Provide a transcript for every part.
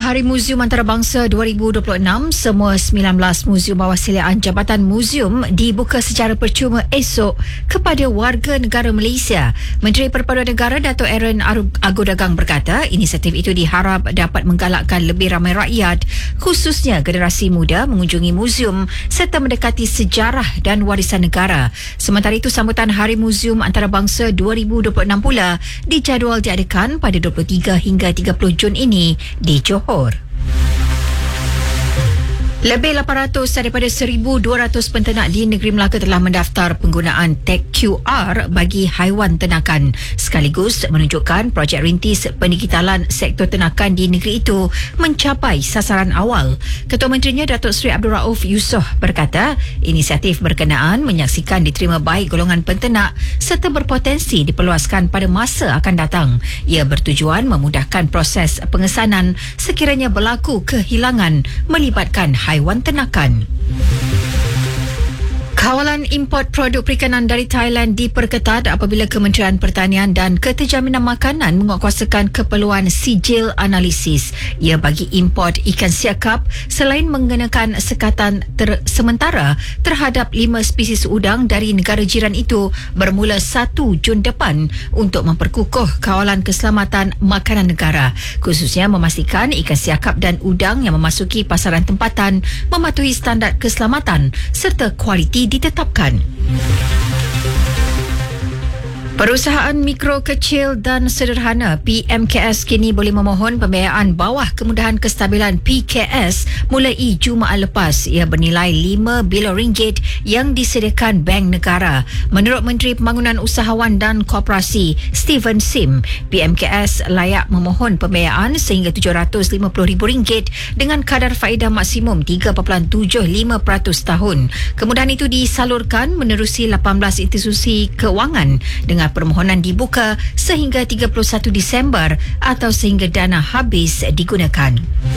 Hari Muzium Antarabangsa 2026, semua 19 muzium bawasiliaan Jabatan Muzium dibuka secara percuma esok kepada warga negara Malaysia. Menteri Perpaduan Negara Dato' Aaron Agodagang berkata, inisiatif itu diharap dapat menggalakkan lebih ramai rakyat, khususnya generasi muda, mengunjungi muzium serta mendekati sejarah dan warisan negara. Sementara itu, sambutan Hari Muzium Antarabangsa 2026 pula dijadual diadakan pada 23 hingga 30 Jun ini di Johor. Lebih 800 daripada 1,200 penternak di negeri Melaka telah mendaftar penggunaan tag QR bagi haiwan ternakan, sekaligus menunjukkan projek rintis pendigitalan sektor ternakan di negeri itu mencapai sasaran awal. Ketua Menterinya Datuk Seri Abdul Rauf Yusof berkata, inisiatif berkenaan menyaksikan diterima baik golongan penternak serta berpotensi diperluaskan pada masa akan datang. Ia bertujuan memudahkan proses pengesanan sekiranya berlaku kehilangan melibatkan haiwan ternakan. Kawalan import produk perikanan dari Thailand diperketat apabila Kementerian Pertanian dan Keterjaminan Makanan menguatkuasakan keperluan sijil analisis. Ia bagi import ikan siakap selain mengenakan sekatan sementara terhadap 5 spesies udang dari negara jiran itu bermula 1 Jun depan untuk memperkukuh kawalan keselamatan makanan negara, khususnya memastikan ikan siakap dan udang yang memasuki pasaran tempatan mematuhi standard keselamatan serta kualiti ditetapkan. Perusahaan mikro, kecil dan sederhana PMKS kini boleh memohon pembiayaan bawah kemudahan kestabilan PKS mulai Jumaat lepas. Ia bernilai RM5 bilion yang disediakan Bank Negara. Menurut Menteri Pembangunan Usahawan dan Koperasi Steven Sim, PMKS layak memohon pembiayaan sehingga RM750,000 dengan kadar faedah maksimum 3.75% tahun. Kemudahan itu disalurkan menerusi 18 institusi kewangan dengan permohonan dibuka sehingga 31 Disember atau sehingga dana habis digunakan.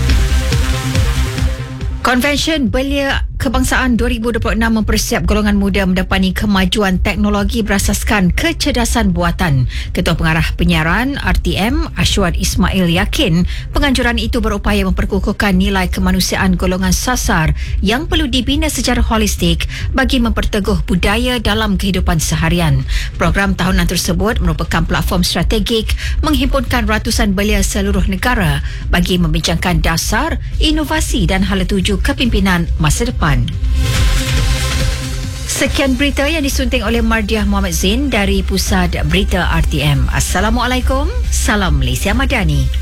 Konvensyen Belia Kebangsaan 2026 mempersiap golongan muda mendepani kemajuan teknologi berasaskan kecerdasan buatan. Ketua Pengarah Penyiaran RTM Ashwad Ismail yakin penganjuran itu berupaya memperkukuhkan nilai kemanusiaan golongan sasar yang perlu dibina secara holistik bagi memperteguh budaya dalam kehidupan seharian. Program tahunan tersebut merupakan platform strategik menghimpunkan ratusan belia seluruh negara bagi membincangkan dasar, inovasi dan hala tuju kepimpinan masa depan. Sekian berita yang disunting oleh Mardiah Muhammad Zain dari Pusat Berita RTM. Assalamualaikum, salam Malaysia Madani.